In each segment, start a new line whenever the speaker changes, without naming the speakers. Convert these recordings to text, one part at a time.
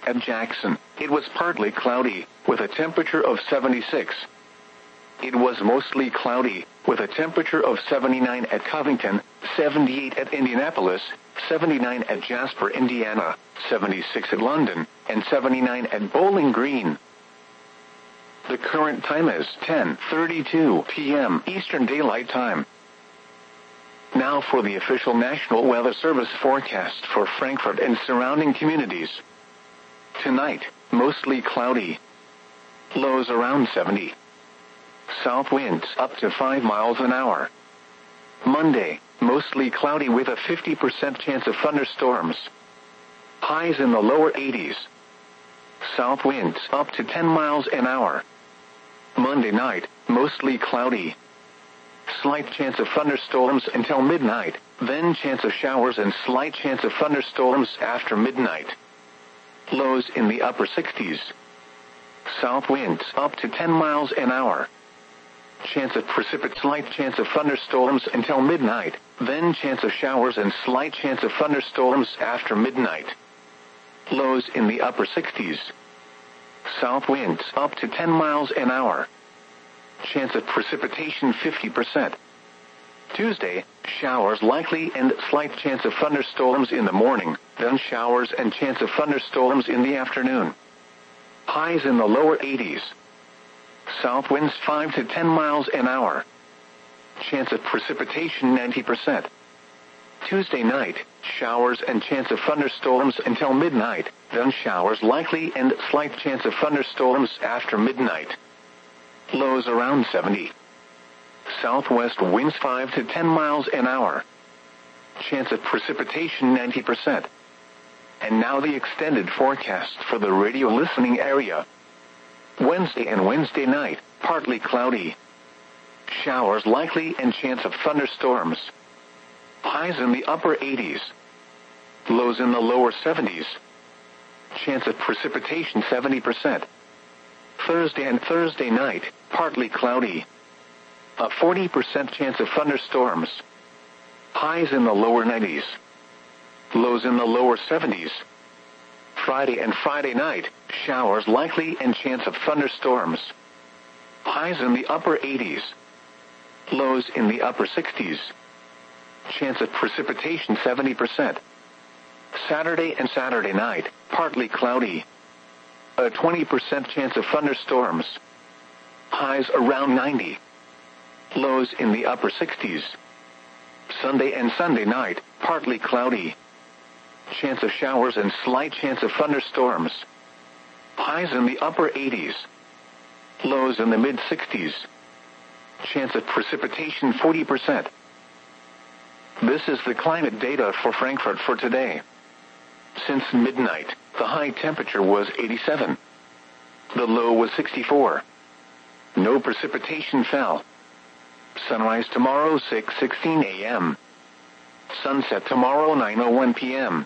At Jackson, it was partly cloudy, with a temperature of 76. It was mostly cloudy, with a temperature of 79 at Covington, 78 at Indianapolis, 79 at Jasper, Indiana, 76 at London, and 79 at Bowling Green. The current time is 10:32 p.m. Eastern Daylight Time. Now for the official National Weather Service forecast for Frankfurt and surrounding communities. Tonight, mostly cloudy. Lows around 70. South winds up to 5 miles an hour. Monday, mostly cloudy with a 50% chance of thunderstorms. Highs in the lower 80s. South winds up to 10 miles an hour. Monday night, mostly cloudy. Slight chance of thunderstorms until midnight, then chance of showers and slight chance of thunderstorms after midnight. Lows in the upper 60s. South winds up to 10 miles an hour. Chance of slight chance of thunderstorms until midnight, then chance of showers and slight chance of thunderstorms after midnight. Lows in the upper 60s. South winds up to 10 miles an hour. Chance of precipitation 50%. Tuesday, showers likely and slight chance of thunderstorms in the morning, then showers and chance of thunderstorms in the afternoon. Highs in the lower 80s. South winds 5 to 10 miles an hour. Chance of precipitation 90%. Tuesday night, showers and chance of thunderstorms until midnight, then showers likely and slight chance of thunderstorms after midnight. Lows around 70. Southwest winds 5 to 10 miles an hour. Chance of precipitation 90%. And now the extended forecast for the radio listening area. Wednesday and Wednesday night, partly cloudy. Showers likely and chance of thunderstorms. Highs in the upper 80s. Lows in the lower 70s. Chance of precipitation 70%. Thursday and Thursday night, partly cloudy. A 40% chance of thunderstorms. Highs in the lower 90s. Lows in the lower 70s. Friday and Friday night, showers likely and chance of thunderstorms. Highs in the upper 80s. Lows in the upper 60s. Chance of precipitation 70%. Saturday and Saturday night, partly cloudy. A 20% chance of thunderstorms. Highs around 90. Lows in the upper 60s. Sunday and Sunday night, partly cloudy. Chance of showers and slight chance of thunderstorms. Highs in the upper 80s. Lows in the mid-60s. Chance of precipitation 40%. This is the climate data for Frankfurt for today. Since midnight, the high temperature was 87. The low was 64. No precipitation fell. Sunrise tomorrow 6:16 a.m. Sunset tomorrow 9:01 p.m.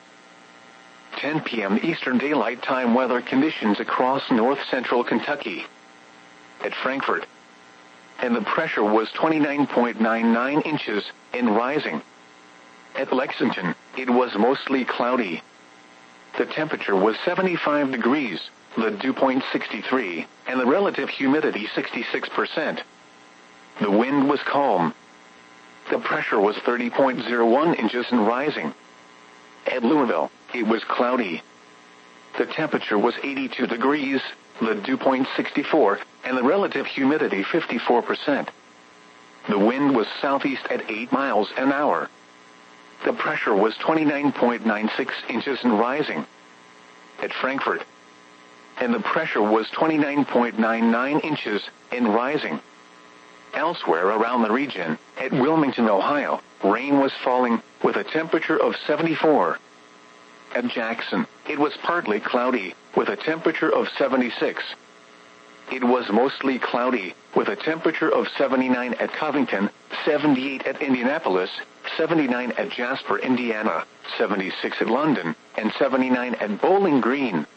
10 p.m. Eastern Daylight Time weather conditions across north-central Kentucky. At Frankfurt. And the pressure was 29.99 inches, and rising. At Lexington, it was mostly cloudy. The temperature was 75 degrees, the dew point 63, and the relative humidity 66%. The wind was calm. The pressure was 30.01 inches and rising. At Louisville, it was cloudy. The temperature was 82 degrees, the dew point 64, and the relative humidity 54%. The wind was southeast at 8 miles an hour. The pressure was 29.96 inches and rising. At Frankfurt. And the pressure was 29.99 inches and rising. Elsewhere around the region, at Wilmington, Ohio, rain was falling, with a temperature of 74. At Jackson, it was partly cloudy, with a temperature of 76. It was mostly cloudy, with a temperature of 79 at Covington, 78 at Indianapolis, 79 at Jasper, Indiana, 76 at London, and 79 at Bowling Green.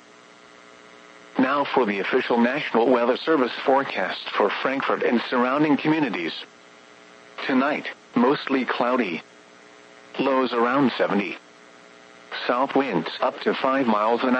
Now for the official National Weather Service forecast for Frankfurt and surrounding communities. Tonight, mostly cloudy. Lows around 70. South winds up to 5 miles an hour.